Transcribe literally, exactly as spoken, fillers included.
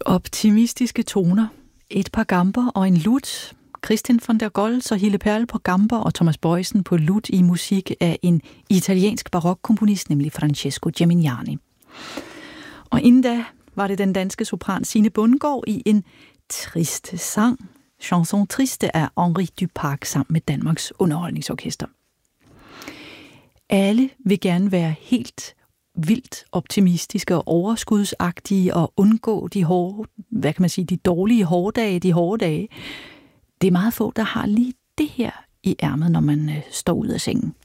Optimistiske toner, et par gamber og en lut. Christian von der Goltz og Hille Perl på gamber og Thomas Boysen på lut i musik af en italiensk barokkomponist, nemlig Francesco Gemignani. Og inden da var det den danske sopran Signe Bundgaard i en triste sang, Chanson Triste af Henri Duparc sammen med Danmarks Underholdningsorkester. Alle vil gerne være helt vildt optimistiske og overskudsagtige og undgå de hårde, hvad kan man sige, de dårlige hårddage, de hårde dage. Det er meget få, der har lige det her i ærmet, når man øh, står ud af sengen.